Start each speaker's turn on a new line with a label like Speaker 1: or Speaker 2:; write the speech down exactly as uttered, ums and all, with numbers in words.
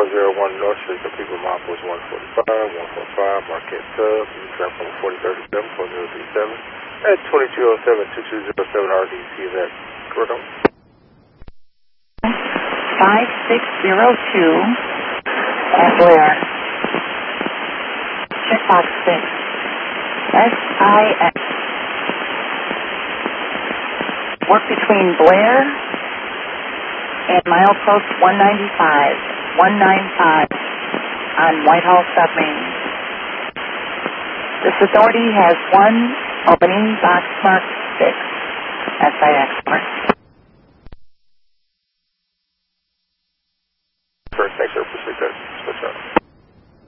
Speaker 1: zero one North Street, the people milepost one forty-five, one forty-five, Marquette Sub, you traffic on forty thirty-seven, four zero three seven, at twenty-two oh seven, two two zero seven R D C, is that correct?
Speaker 2: five six zero two at Blair. Checkbox six. S I X. Work between Blair and milepost one ninety-five, one ninety-five on Whitehall Submain. This authority has one opening box marked six. S I X mark.